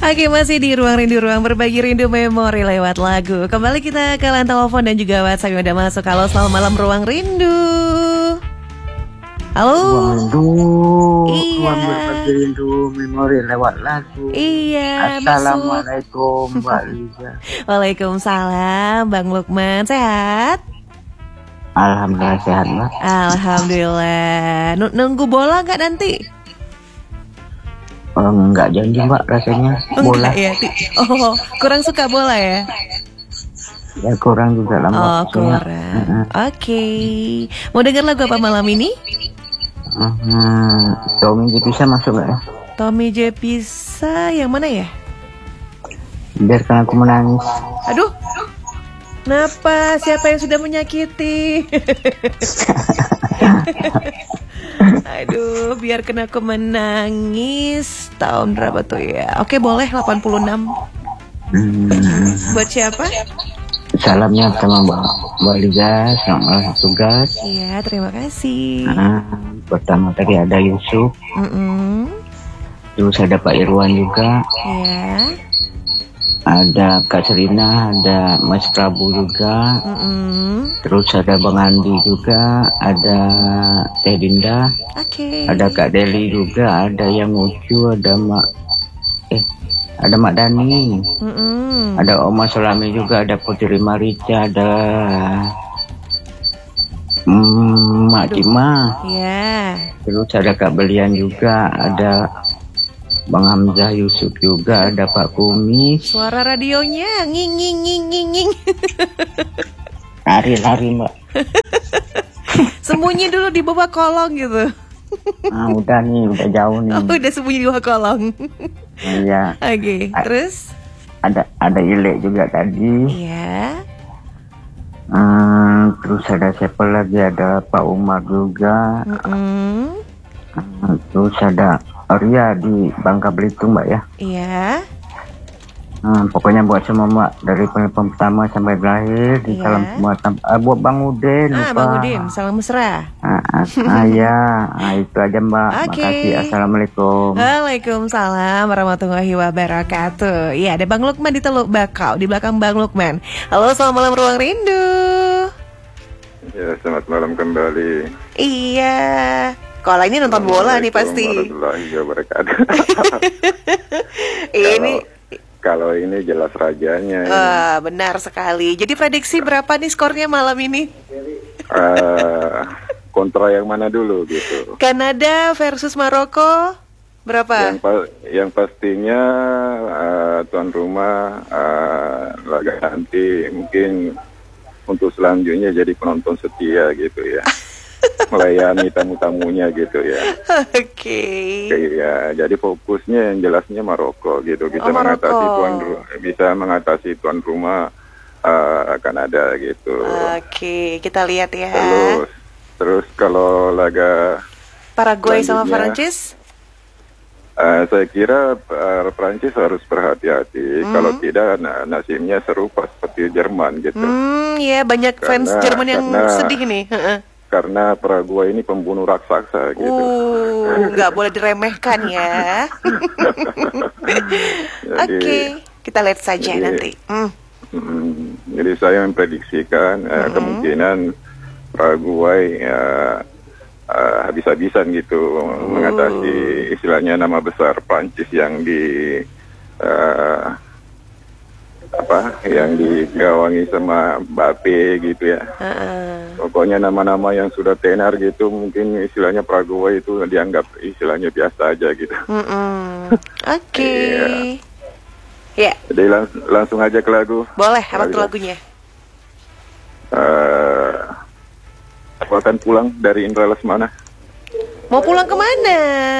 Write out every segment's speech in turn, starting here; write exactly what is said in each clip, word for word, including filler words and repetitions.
Oke, masih di Ruang Rindu, ruang berbagi rindu memori lewat lagu. Kembali kita ke line telepon dan juga WhatsApp yang udah masuk. Halo, selamat malam Ruang Rindu. Halo. Ruang Rindu, Iya. ruang berbagi rindu memori lewat lagu. Iya. Assalamualaikum Mbak Liza. Waalaikumsalam, Bang Lukman. Sehat? Alhamdulillah sehat Mbak. Alhamdulillah. N- nunggu bola nggak nanti? Oh, enggak janji Mbak rasanya bola. Enggak ya? Oh, kurang suka bola ya? Ya kurang juga lah Mbak. Oh, kurang. Uh-huh. Oke. Okay. Mau dengar lagu apa malam ini? Uh-huh. Tommy J Pisa masuk nggak ya? Tommy J Pisa yang mana ya? Biarkan aku menangis. Aduh. Kenapa? Siapa yang sudah menyakiti? Aduh, biarkan aku menangis. Tahun berapa tuh ya? Oke, boleh delapan puluh enam. Hmm. Buat siapa? Salamnya sama Mbak Mbak Liza, selamat tugas. Iya, terima kasih. Nah, pertama tadi ada Yusuf. Mm-mm. Terus ada Pak Irwan juga. Iya. Ada Kak Serina, ada Mas Prabu juga. Mm-mm. Terus ada Bang Andi juga, ada Teh Dinda, Oke. ada Kak Deli juga, ada yang lucu, ada Mak eh ada Mak Dani, Mm-mm. ada Oma Solami juga, ada Putri Marica, ada mm, Mak Cima. Iya. Terus ada Kak Belian juga, ada Bang Hamzah Yusuf juga, ada Pak Kumis. Suara radionya nging nging nging nging nging. Lari-lari Mbak. Sembunyi dulu di bawah kolong gitu. Ah udah nih, udah jauh nih. Oh, udah sembunyi di bawah kolong. Iya. Oke, A- terus? Ada ada Ile juga tadi. Iya. Hmm, terus ada siapa lagi? Ada Pak Umar juga. Mm-mm. Hmm, terus ada Ria di Bangka Belitung Mbak ya. Iya. Hmm, pokoknya buat semua Mbak, dari penelpon pertama sampai terakhir, di Iya. salam semua tam- ah, buat Bang Udin. Ah, lupa. Bang Udin, salam mesra. Ah, ah, ah, ya, ah, itu aja Mbak. Oke. Makasih. Assalamualaikum. Waalaikumsalam warahmatullahi wabarakatuh. Iya, ada Bang Lukman di Teluk Bakau, di belakang Bang Lukman. Halo, selamat malam Ruang Rindu. Ya, selamat malam kembali. Iya. Kalau ini nonton bola nih pasti. Warahmatullahi wabarakatuh. Ini Kalau ini jelas rajanya. ah, benar sekali. Jadi prediksi berapa nih skornya malam ini? Uh, kontra yang mana dulu gitu? Kanada versus Maroko berapa? Yang, pa- yang pastinya uh, tuan rumah uh, laga nanti mungkin untuk selanjutnya jadi penonton setia gitu ya. Melayani tamu-tamunya gitu ya. Oke. Iya, jadi fokusnya yang jelasnya Maroko gitu, bisa Oh, Maroko. mengatasi tuan ru- bisa mengatasi tuan rumah uh, Kanada gitu. Oke, kita lihat ya. Terus terus kalau laga Paraguay sama selanjutnya, Prancis? uh, saya kira uh, Prancis harus berhati-hati. Hmm. Kalau tidak na- nasibnya serupa seperti Jerman gitu. Hmm, ya banyak fans Karena- Jerman yang karena- sedih nih. Heeh. Karena Paraguay ini pembunuh raksasa gitu. Uh, nggak boleh diremehkan ya. Jadi- Oke, kita lihat saja jadi- nanti. Hmm. Hmm, jadi saya memprediksikan uh, kemungkinan Paraguay uh, uh, habis-habisan gitu mengatasi istilahnya nama besar Prancis yang di uh, apa yang digawangi sama Mbappe gitu ya. Heeh. Pokoknya nama-nama yang sudah tenar gitu mungkin istilahnya Paraguay itu dianggap istilahnya biasa aja gitu. Mm-mm. Oke. Iya. Ya, Jadi lang- langsung aja ke lagu. boleh. Apa tuh Lagu. lagunya? Uh, aku akan pulang dari Indra Lesmana. Mau pulang kemana?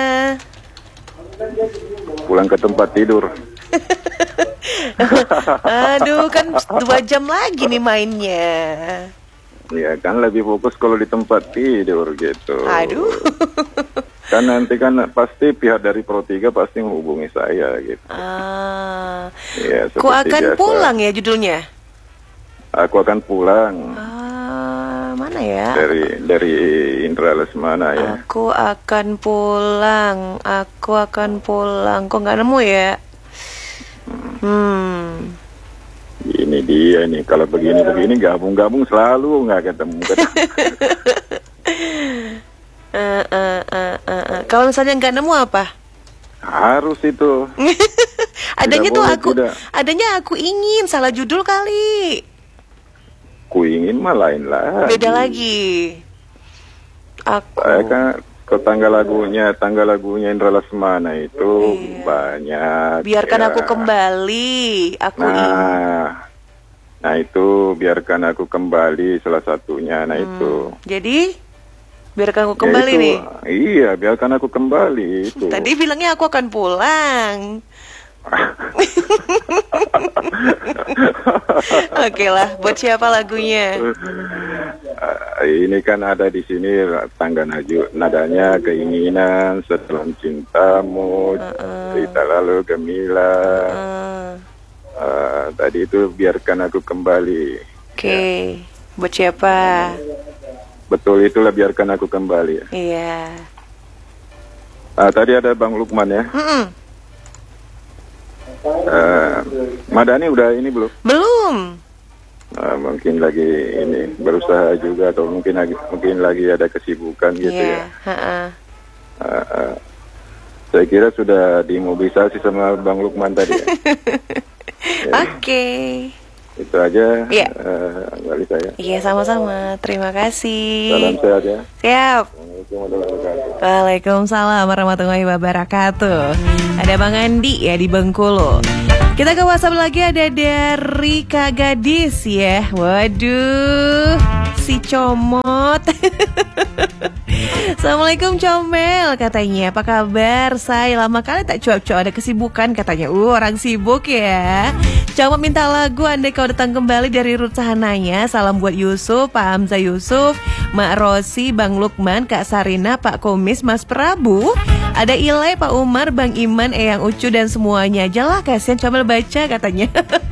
Pulang ke tempat tidur. Aduh, kan dua jam lagi nih mainnya. Ya kan lebih fokus kalau di tempat tidur gitu. Aduh. Kan nanti kan pasti pihak dari Pro tiga pasti menghubungi saya gitu. Ah, Ya, ku seperti akan biasa. pulang ya judulnya. Aku akan pulang Ah, mana ya? dari dari Indra Lesmana ya. Aku akan pulang. Aku akan pulang. Kok nggak nemu ya? Hmm. Ini dia nih, kalau begini-begini gabung-gabung selalu nggak ketemu. uh, uh, uh, uh, uh. Kalau misalnya nggak nemu apa? Harus itu. Adanya Tidak tuh boleh, aku, tidak. adanya aku ingin, salah judul kali. Ku ingin mah lain lagi. Beda lagi. Aku. Saya kan ke tangga lagunya, tangga lagunya Indra Lesmana itu Iya. banyak. Biarkan ya. aku kembali. Aku ingin. Nah, nah itu biarkan aku kembali salah satunya. Nah Hmm. itu. Jadi biarkan aku Ya kembali itu, nih. Iya, biarkan aku kembali itu. Tadi bilangnya aku akan pulang. Oke lah, buat siapa lagunya? Uh, ini kan ada di sini tangga naju, nadanya keinginan setelah cintamu, Uh-uh. cerita lalu gemilang. Uh, Uh, tadi itu biarkan aku kembali. Oke, buat siapa? Betul, itulah biarkan aku kembali. Iya. Uh, tadi ada Bang Lukman ya. Mm-mm. Uh, Madani udah ini belum? Belum. Uh, mungkin lagi ini berusaha juga atau mungkin lagi mungkin lagi ada kesibukan gitu Iya. ya. Ha-ha. Uh, uh, saya kira sudah dimobilisasi sama Bang Lukman tadi. Ya. Ya, Oke. itu aja. Iya. Uh, kembali saya. Iya, sama-sama. Terima kasih. Salam sehat ya. Siap. Assalamualaikum warahmatullahi wabarakatuh. Waalaikumsalam warahmatullahi wabarakatuh. Ada Bang Andi ya di Bengkulu. Kita ke WhatsApp lagi, ada dari Kak Gadis ya. Waduh, si comot. Assalamualaikum Comel, katanya. Apa kabar? Saya lama kali tak cuap-cuap, ada kesibukan katanya. Uh, orang sibuk ya. Comot minta lagu Andai Kau Datang Kembali dari Ruth Sahanaya. Salam buat Yusuf, Pak Hamzah Yusuf, Mak Rosi, Bang Lukman, Kak Sarina, Pak Komis, Mas Prabu. Ada Ilai, Pak Umar, Bang Iman, Eyang Ucu dan semuanya. Jalah kasihan Comel baca katanya.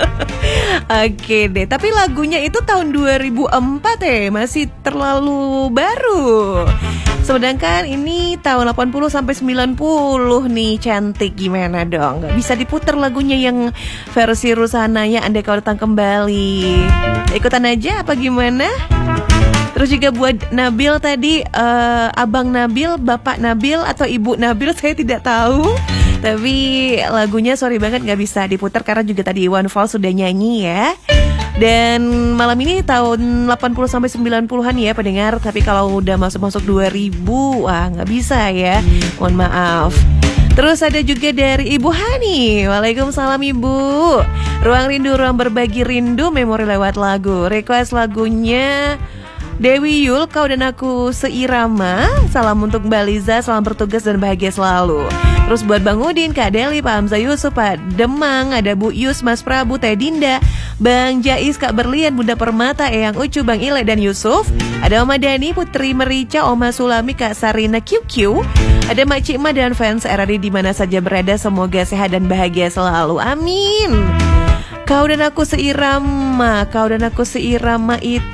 Oke deh, tapi lagunya itu tahun dua ribu empat ya, masih terlalu baru. Sedangkan ini tahun delapan puluh sampai sembilan puluh nih, cantik gimana dong? Gak bisa diputar lagunya yang versi Rusanaya Andai Kau Datang Kembali. Ikutan aja apa gimana? Terus juga buat Nabil tadi, uh, Abang Nabil, Bapak Nabil atau Ibu Nabil saya tidak tahu. Tapi lagunya sorry banget gak bisa diputar karena juga tadi Iwan Fals sudah nyanyi ya. Dan malam ini tahun delapan puluh sampai sembilan puluhan ya pendengar. Tapi kalau udah masuk-masuk dua ribu, wah gak bisa ya. Mohon maaf. Terus ada juga dari Ibu Hani. Waalaikumsalam Ibu. Ruang Rindu, ruang berbagi rindu, memori lewat lagu. Request lagunya Dewi Yul, Kau dan Aku Seirama. Salam untuk Mbak Liza, salam bertugas dan bahagia selalu. Terus buat Bang Udin, Kak Deli, Pak Hamzah Yusuf, Pak Demang, ada Bu Yus, Mas Prabu, Teh Dinda, Bang Jais, Kak Berlian, Bunda Permata, Eyang Ucu, Bang Ile dan Yusuf. Ada Oma Dani, Putri Merica, Oma Sulami, Kak Sarina Q Q. Ada Mak Cik Ma dan fans R R D di mana saja berada, semoga sehat dan bahagia selalu. Amin. Kau dan Aku Seirama, Kau dan Aku Seirama itu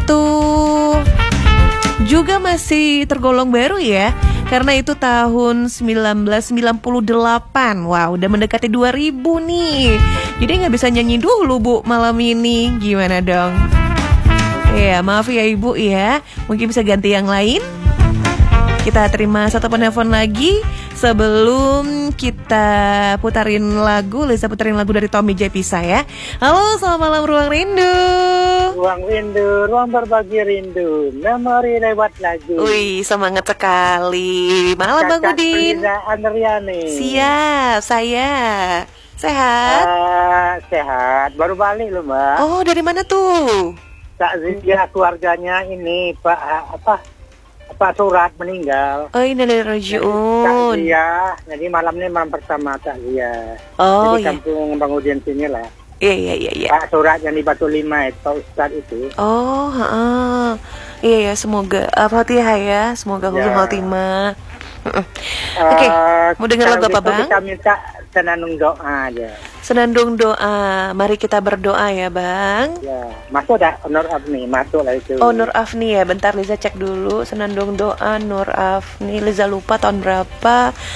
juga masih tergolong baru ya, karena itu tahun seribu sembilan ratus sembilan puluh delapan. Wow, udah mendekati dua ribu nih. Jadi gak bisa nyanyi dulu Bu malam ini. Gimana dong? Ya maaf ya Ibu ya, mungkin bisa ganti yang lain. Kita terima satu penelpon lagi sebelum kita putarin lagu. Lisa putarin lagu dari Tommy Jepisa ya. Halo, selamat malam Ruang Rindu. Ruang Rindu, ruang berbagi rindu, memori lewat lagu. Wih, semangat sekali. Malam Bang Kakak Udin. Frida Andriani. Siap, saya sehat. Ah, sehat, baru balik loh Mbak. Oh, dari mana tuh? Takziah keluarganya ini Pak apa? Pak Surat meninggal. Oh, ini dari Rajiun. Takziah, jadi malam ini malam pertama takziah. Oh, Jadi iya. kampung Bang Udin sini lah. Iya, iya, iya, iya. Pak Surat yang di Batu Lima itu, Pak Ustadz itu. Oh, heeh. Iya ya, semoga Al-Fatihah ya, semoga husnul Ya. khotimah. Heeh. Oke, mau dengar lagu apa, Bang? Kita minta senandung doa aja. Senandung doa. Mari kita berdoa ya, Bang. Ya, masuk dah Nur Afni, masuk lah itu. Oh, Nur Afni ya. Bentar Liza cek dulu. Senandung doa Nur Afni. Liza lupa tahun berapa.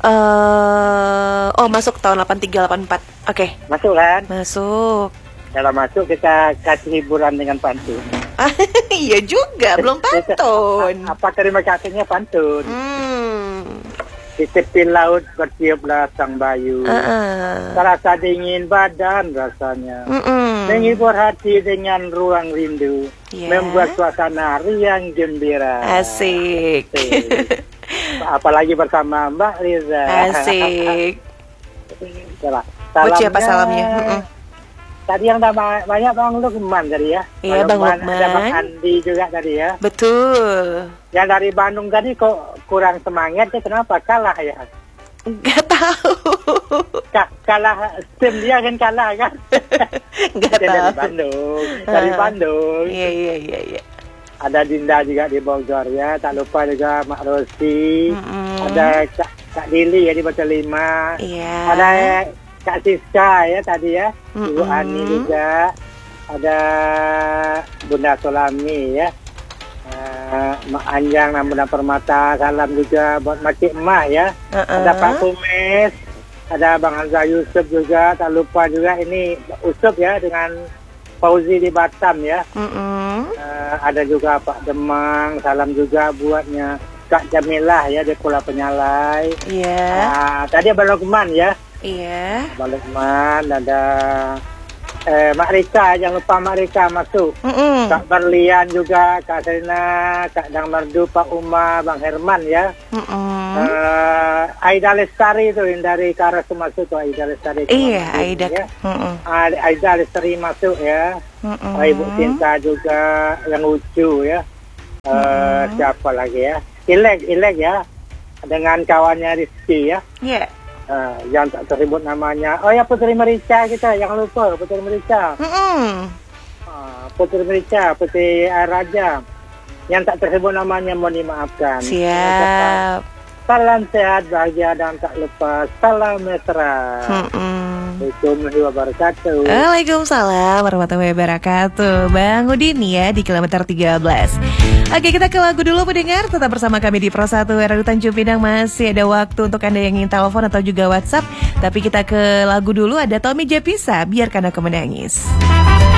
Uh, oh masuk tahun delapan tiga delapan empat. Oke. Okay. Masuk kan? Masuk. Kalau masuk kita kasih hiburan dengan pantun. Iya juga, belum pantun. Apa terima kasihnya pantun? Hmm. Di tepi laut bertiuplah sang bayu. Uh-uh. Terasa dingin badan rasanya. Mm-mm. Menghibur hati dengan ruang rindu. Yeah. Membuat suasana riang gembira. Asik. Asik. Apalagi bersama Mbak Liza. Asik. Salah. Buat siapa salamnya? Mm-mm. Tadi yang banyak Bang Lukman tadi ya. Iya Bang Lukman. Ada Bang Andi juga tadi ya. Betul. Yang dari Bandung tadi kok kurang semangat ya, kenapa? Kalah ya? Gak tahu. Ka kalah, tim dia kan kalah kan? Gak tahu. Dari Bandung. Dari Bandung. Iya, iya, iya. iya. Ada Dinda juga di Bogor ya. Tak lupa juga Mak Rosi. Mm-mm. Ada Kak, Kak Dili ya di Batu Lima. Iya. Ada Kak Siska ya tadi ya. Mm-mm. Ibu Ani juga. Ada Bunda Solami ya. Uh, Mak Anjang Namudan Permata, salam juga buat Makcik Emak ya. Uh-uh. Ada Pak Kumis, ada Bang Hamzah Yusuf juga, tak lupa juga ini Usuf ya dengan Fauzi di Batam ya. Uh-uh. Uh, ada juga Pak Demang, salam juga buatnya Kak Jamilah ya di Pulau Penyalai. Iya. Yeah. Uh, tadi Abang Lukman ya. Iya. Yeah. Abang Lukman, ada Eh, Mak Rika, jangan lupa Mak Rika masuk. Mm-mm. Kak Berlian juga, Kak Serina, Kak Dang Merdu, Pak Umar, Bang Herman ya. Uh, Aida Lestari itu yang dari Karas masuk tuh Aida Lestari. Iya, Aida. Ya. Uh, Aida Lestari masuk ya. Uh, Ibu Cinta juga yang lucu ya. Uh, siapa lagi ya? Ilek, Ilek ya. Dengan kawannya Rizky ya. Iya. Yeah. Uh, yang tak tersebut namanya. Oh ya, Putri Merica kita, jangan lupa Putri Merica. Mm-mm. Uh, Putri Merica, Putri Air Raja. Yang tak tersebut namanya mohon dimaafkan. Siap. Salam sehat, bahagia dan tak lupa salam mesra. Assalamualaikum warahmatullahi wabarakatuh. Waalaikumsalam warahmatullahi wabarakatuh. Bang Udin ya di kilometer tiga belas. Oke, kita ke lagu dulu pendengar. Tetap bersama kami di Pro satu Radio Tanjung Pinang. Masih ada waktu untuk Anda yang ingin telepon atau juga WhatsApp. Tapi kita ke lagu dulu, ada Tommy Jepisa, Biarkan Aku Menangis.